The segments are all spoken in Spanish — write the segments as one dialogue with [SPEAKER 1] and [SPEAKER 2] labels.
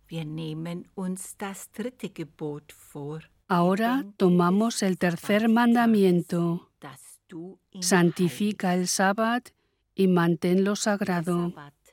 [SPEAKER 1] Ahora tomamos el tercer mandamiento. Santifica el Sabbat y manténlo sagrado.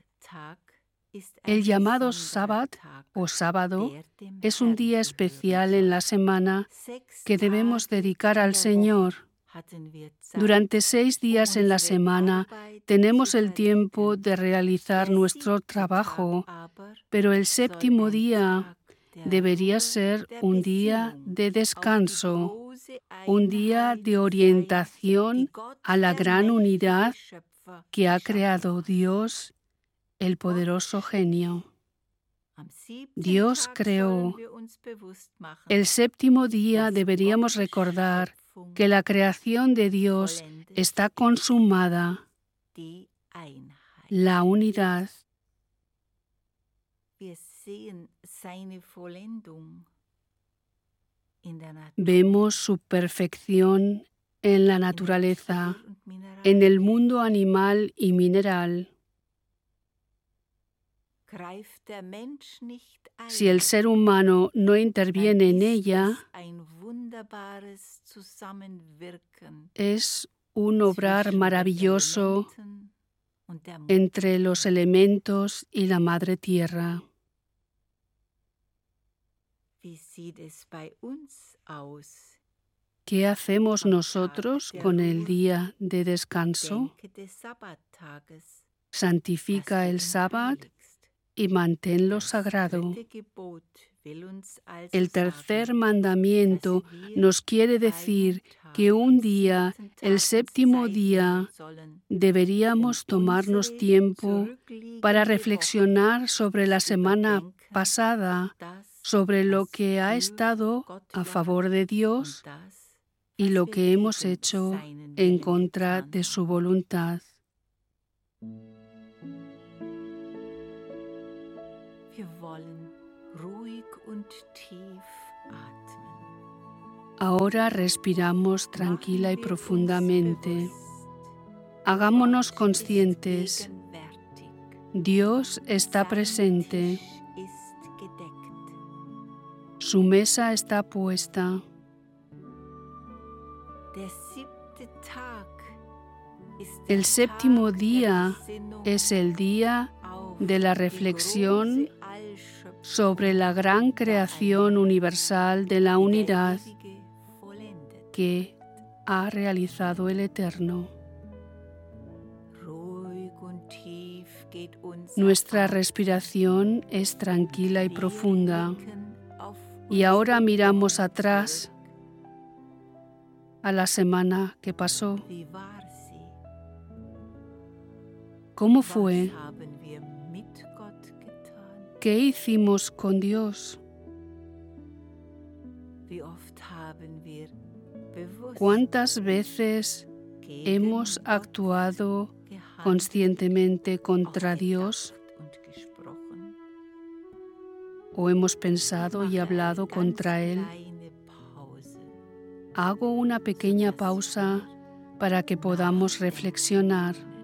[SPEAKER 1] El llamado Sabbat o sábado es un día especial en la semana que debemos dedicar al Señor. Durante 6 días en la semana tenemos el tiempo de realizar nuestro trabajo, pero el séptimo día debería ser un día de descanso, un día de orientación a la gran unidad que ha creado Dios, el poderoso genio. Dios creó. El séptimo día deberíamos recordar que la creación de Dios está consumada, la unidad. Vemos su perfección en la naturaleza, en el mundo animal y mineral. Si el ser humano no interviene en ella, es un obrar maravilloso entre los elementos y la madre tierra. ¿Qué hacemos nosotros con el día de descanso? Santifica el Sabbat y manténlo sagrado. El tercer mandamiento nos quiere decir que un día, el séptimo día, deberíamos tomarnos tiempo para reflexionar sobre la semana pasada, sobre lo que ha estado a favor de Dios y lo que hemos hecho en contra de su voluntad. Ahora respiramos tranquila y profundamente. Hagámonos conscientes. Dios está presente. Su mesa está puesta. El séptimo día es el día de la reflexión sobre la gran creación universal de la unidad que ha realizado el Eterno. Nuestra respiración es tranquila y profunda. Y ahora miramos atrás a la semana que pasó. ¿Cómo fue? ¿Qué hicimos con Dios? ¿Cuántas veces hemos actuado conscientemente contra Dios? ¿O hemos pensado y hablado contra Él? Hago una pequeña pausa para que podamos reflexionar.